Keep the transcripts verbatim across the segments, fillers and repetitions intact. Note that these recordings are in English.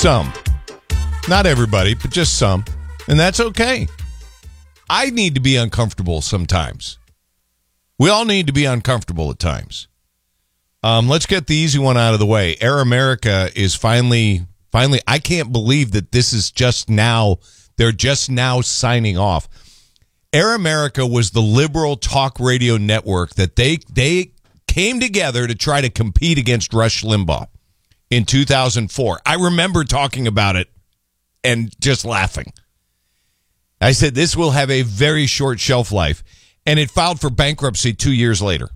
some. Not everybody, but just some. And that's okay. I need to be uncomfortable sometimes. We all need to be uncomfortable at times. Um, let's get the easy one out of the way. Air America is finally, finally, I can't believe that this is just now, they're just now signing off. Air America was the liberal talk radio network that they they came together to try to compete against Rush Limbaugh in two thousand four. I remember talking about it and just laughing. I said, this will have a very short shelf life. And it filed for bankruptcy two years later.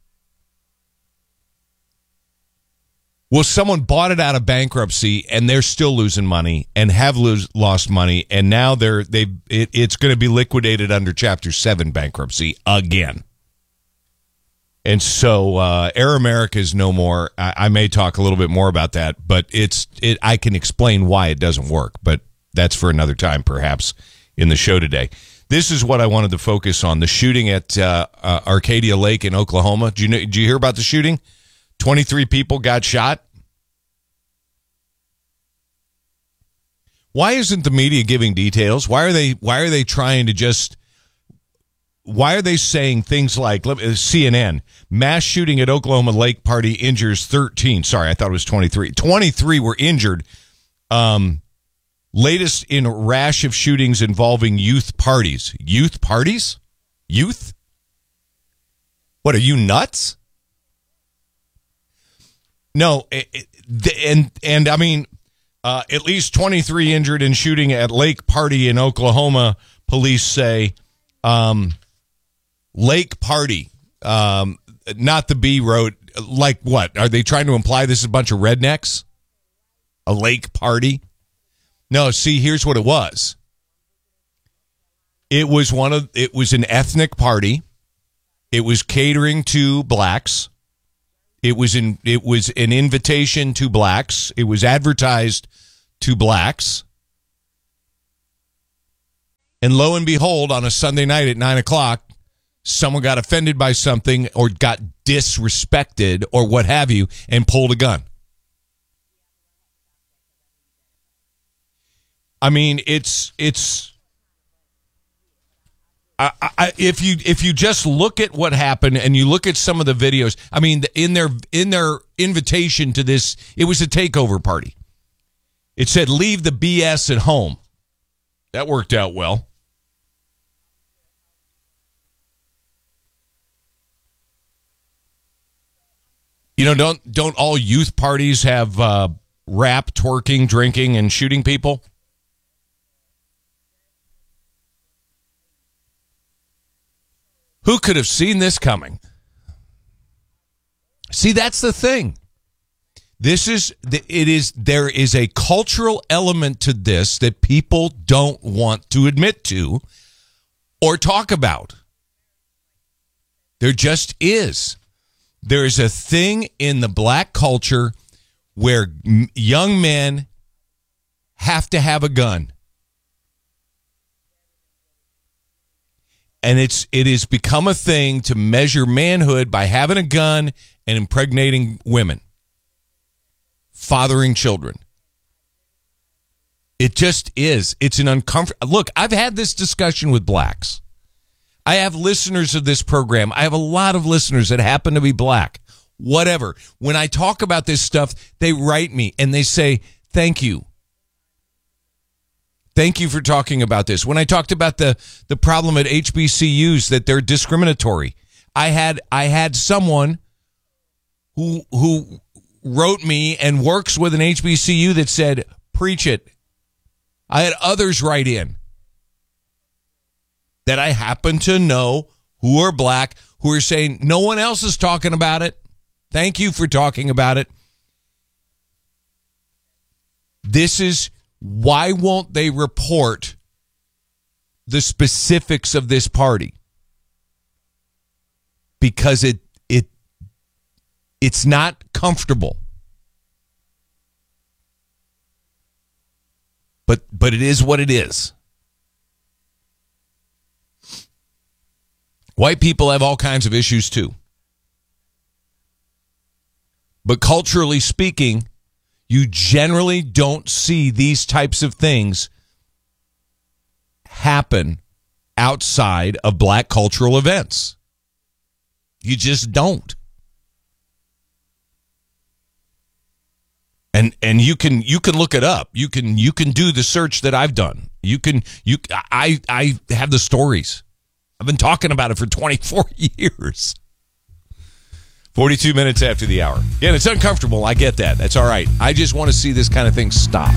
Well, someone bought it out of bankruptcy, and they're still losing money and have lose, lost money, and now they're they it, it's going to be liquidated under Chapter seven bankruptcy again. And so uh, Air America is no more. I, I may talk a little bit more about that, but it's it. I can explain why it doesn't work, but that's for another time, perhaps, in the show today. This is what I wanted to focus on: the shooting at uh, uh, Arcadia Lake in Oklahoma. Did you know, did you hear about the shooting? twenty-three people got shot. Why isn't the media giving details? Why are they why are they trying to just why are they saying things like C N N, mass shooting at Oklahoma Lake party injures thirteen. Sorry, I thought it was twenty-three. twenty-three were injured. Um, latest in a rash of shootings involving youth parties. Youth parties? Youth? What, are you nuts? No, and and I mean, uh, at least twenty-three injured in shooting at Lake Party in Oklahoma. Police say, um, Lake Party, um, not the B road. Like what? Are they trying to imply this is a bunch of rednecks? A lake party? No. See, here's what it was. It was one of. It was an ethnic party. It was catering to blacks. It was in. It was an invitation to blacks. It was advertised to blacks. And lo and behold, on a Sunday night at nine o'clock, someone got offended by something or got disrespected or what have you and pulled a gun. I mean, it's it's. I, I, if you if you just look at what happened and you look at some of the videos, I mean, in their in their invitation to this, it was a takeover party. It said, "Leave the B S at home." That worked out well. You know, don't don't all youth parties have uh, rap, twerking, drinking, and shooting people? Who could have seen this coming? See, that's the thing. This is, it is, there is a cultural element to this that people don't want to admit to or talk about. There just is. There is a thing in the black culture where young men have to have a gun. And it's it has become a thing to measure manhood by having a gun and impregnating women, fathering children. It just is. It's an uncomfortable. Look, I've had this discussion with blacks. I have listeners of this program. I have a lot of listeners that happen to be black. Whatever. When I talk about this stuff, they write me and they say, "Thank you. Thank you for talking about this." When I talked about the, the problem at H B C Us, that they're discriminatory, I had I had someone who who wrote me and works with an H B C U that said, "Preach it." I had others write in that I happen to know who are black, who are saying, "No one else is talking about it. Thank you for talking about it." This is. Why won't they report the specifics of this party? Because it it it's not comfortable. But but it is what it is. White people have all kinds of issues too. But culturally speaking, You generally don't see these types of things happen outside of black cultural events. You just don't. And and you can you can look it up. You can you can do the search that I've done. You can you I I have the stories. I've been talking about it for twenty-four years. forty-two minutes after the hour. Again, it's uncomfortable. I get that. That's all right. I just want to see this kind of thing stop.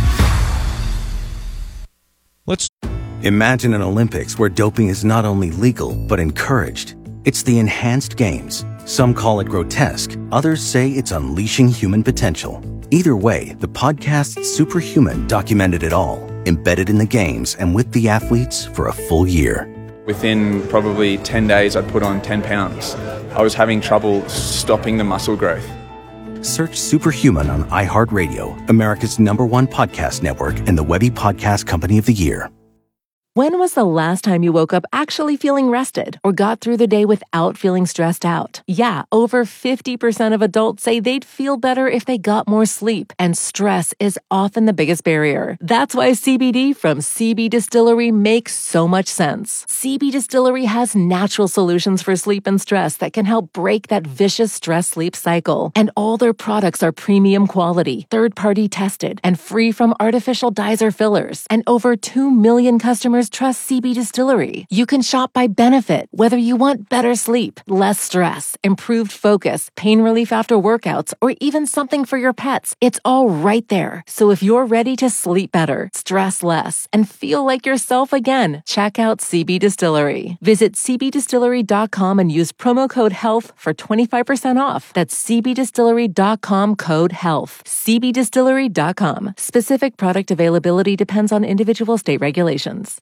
Let's imagine an Olympics where doping is not only legal but encouraged. It's the Enhanced Games. Some call it grotesque. Others say it's unleashing human potential. Either way, the podcast Superhuman documented it all, embedded in the games and with the athletes for a full year. Within probably ten days, I'd put on ten pounds. I was having trouble stopping the muscle growth. Search Superhuman on iHeartRadio, America's number one podcast network and the Webby Podcast Company of the Year. When was the last time you woke up actually feeling rested or got through the day without feeling stressed out? Yeah, over fifty percent of adults say they'd feel better if they got more sleep, and stress is often the biggest barrier. That's why C B D from C B Distillery makes so much sense. C B Distillery has natural solutions for sleep and stress that can help break that vicious stress-sleep cycle. And all their products are premium quality, third-party tested, and free from artificial dyes or fillers. And over two million customers trust C B Distillery. You can shop by benefit, whether you want better sleep, less stress, improved focus, pain relief after workouts, or even something for your pets. It's all right there. So if you're ready to sleep better, stress less, and feel like yourself again, check out C B Distillery. Visit c b distillery dot com and use promo code HEALTH for twenty-five percent off. That's c b distillery dot com code HEALTH. c b distillery dot com. Specific product availability depends on individual state regulations.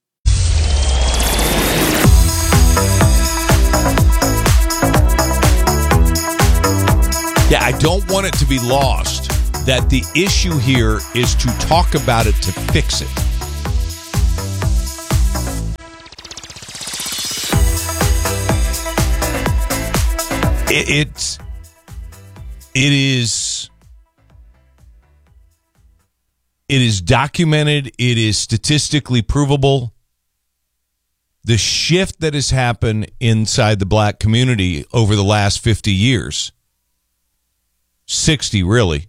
Yeah, I don't want it to be lost that the issue here is to talk about it to fix it. it it's it is it is documented, it is statistically provable. The shift that has happened inside the black community over the last fifty years, sixty really,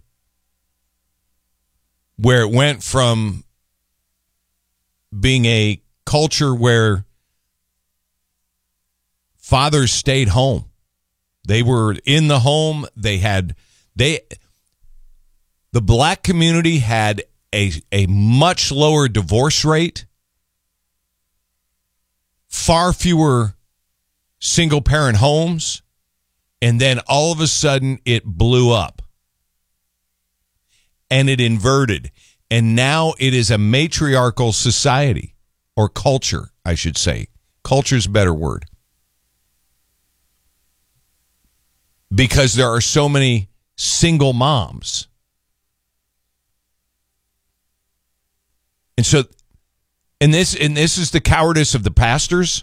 where it went from being a culture where fathers stayed home. They were in the home. They had, they, the black community had a, a much lower divorce rate, far fewer single parent homes. And then all of a sudden it blew up and it inverted. And now it is a matriarchal society, or culture, I should say. Culture's a better word. Because there are so many single moms. And so, and this, and this is the cowardice of the pastors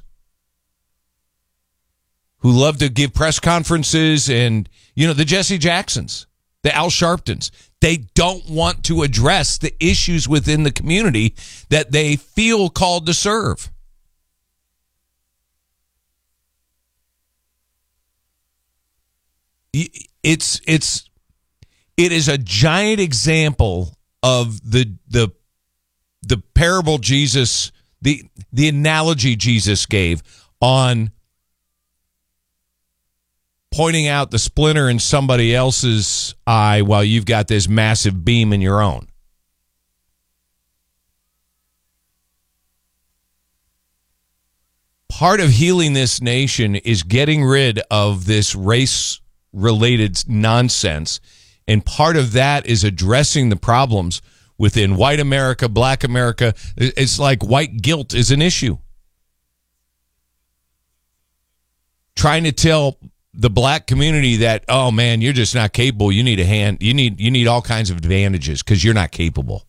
who love to give press conferences, and, you know, the Jesse Jacksons, the Al Sharptons. They don't want to address the issues within the community that they feel called to serve. It's it's it is a giant example of the the the parable Jesus, the the analogy Jesus gave on pointing out the splinter in somebody else's eye while you've got this massive beam in your own. Part of healing this nation is getting rid of this race-related nonsense, and part of that is addressing the problems within white America, black America. It's like white guilt is an issue. Trying to tell the black community that, oh man, you're just not capable. You need a hand. You need you need all kinds of advantages because you're not capable.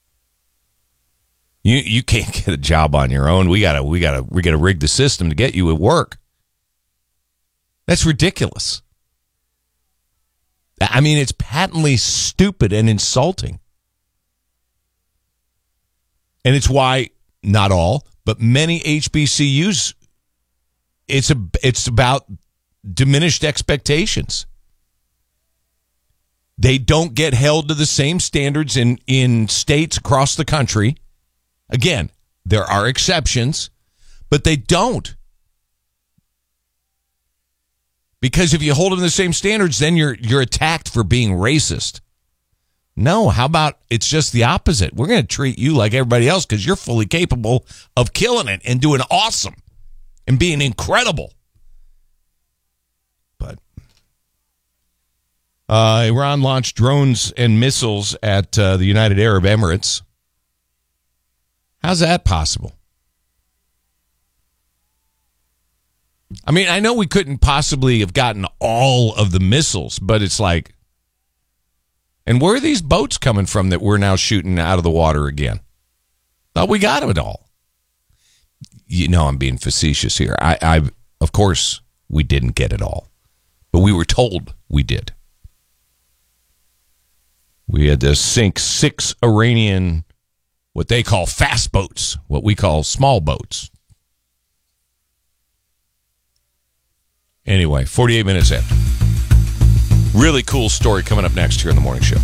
You you can't get a job on your own. We gotta we gotta we gotta rig the system to get you at work. That's ridiculous. I mean, it's patently stupid and insulting. And it's why, not all, but many H B C Us, it's, a, it's about diminished expectations. They don't get held to the same standards in, in states across the country. Again, there are exceptions, but they don't. Because if you hold them to the same standards, then you're you're attacked for being racist. No, how about it's just the opposite? We're going to treat you like everybody else because you're fully capable of killing it and doing awesome and being incredible. But uh, Iran launched drones and missiles at uh, the United Arab Emirates. How's that possible? I mean, I know we couldn't possibly have gotten all of the missiles, but it's like, and where are these boats coming from that we're now shooting out of the water again? Thought we got it all. You know, I'm being facetious here. I, I, of course, we didn't get it all, but we were told we did. We had to sink six Iranian, what they call fast boats, what we call small boats. Anyway, forty-eight minutes in. Really cool story coming up next here in the morning show.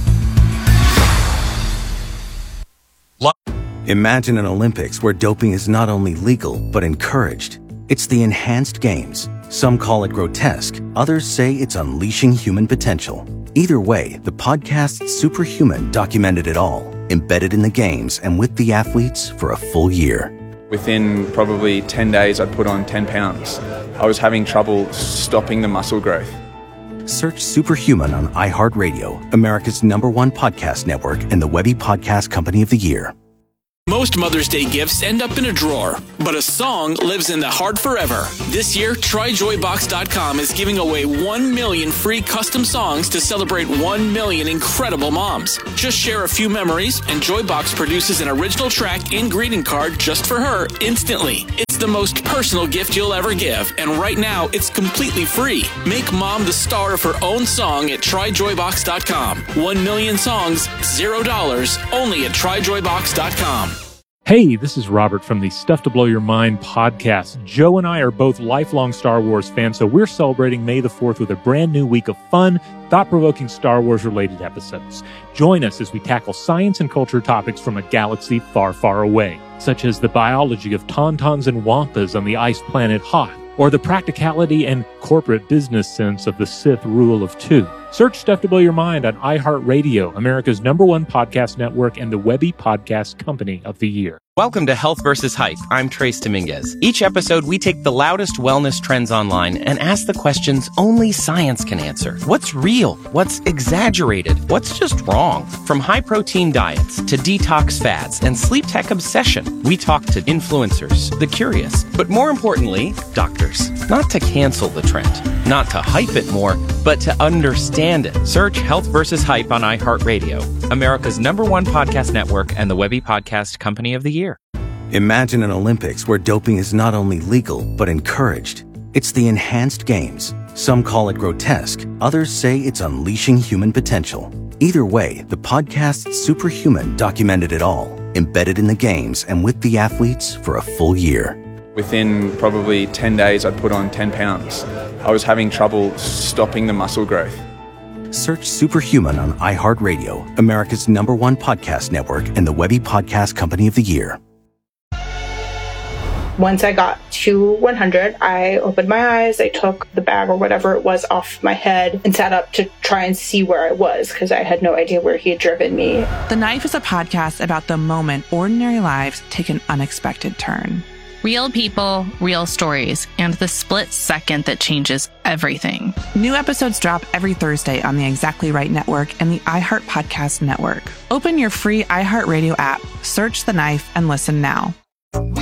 Imagine an Olympics where doping is not only legal, but encouraged. It's the enhanced games. Some call it grotesque. Others say it's unleashing human potential. Either way, the podcast Superhuman documented it all, embedded in the games and with the athletes for a full year. Within probably ten days, I'd put on ten pounds. I was having trouble stopping the muscle growth. Search Superhuman on iHeartRadio, America's number one podcast network and the Webby Podcast Company of the Year. Most Mother's Day gifts end up in a drawer, but a song lives in the heart forever. This year, Try Joy Box dot com is giving away one million free custom songs to celebrate one million incredible moms. Just share a few memories, and Joybox produces an original track and greeting card just for her instantly. It's the most personal gift you'll ever give, and right now, it's completely free. Make mom the star of her own song at Try Joy Box dot com. One million songs, zero dollars, only at Try Joy Box dot com. Hey, this is Robert from the Stuff to Blow Your Mind podcast. Joe and I are both lifelong Star Wars fans, so we're celebrating May the fourth with a brand new week of fun, thought-provoking Star Wars-related episodes. Join us as we tackle science and culture topics from a galaxy far, far away, such as the biology of tauntauns and wampas on the ice planet Hoth, or the practicality and corporate business sense of the Sith rule of two. Search Stuff to Blow Your Mind on iHeartRadio, America's number one podcast network and the Webby Podcast Company of the Year. Welcome to Health versus Hype. I'm Trace Dominguez. Each episode, we take the loudest wellness trends online and ask the questions only science can answer. What's real? What's exaggerated? What's just wrong? From high-protein diets to detox fads and sleep tech obsession, we talk to influencers, the curious, but more importantly, doctors. Not to cancel the trend, not to hype it more, but to understand it. Search Health versus Hype on iHeartRadio, America's number one podcast network and the Webby Podcast Company of the Year. Imagine an Olympics where doping is not only legal, but encouraged. It's the enhanced games. Some call it grotesque. Others say it's unleashing human potential. Either way, the podcast Superhuman documented it all, embedded in the games and with the athletes for a full year. Within probably ten days, I'd put on ten pounds. I was having trouble stopping the muscle growth. Search Superhuman on iHeartRadio, America's number one podcast network and the Webby Podcast Company of the Year. Once I got to one hundred, I opened my eyes, I took the bag or whatever it was off my head and sat up to try and see where I was because I had no idea where he had driven me. The Knife is a podcast about the moment ordinary lives take an unexpected turn. Real people, real stories, and the split second that changes everything. New episodes drop every Thursday on the Exactly Right Network and the iHeart Podcast Network. Open your free iHeartRadio app, search The Knife, and listen now. We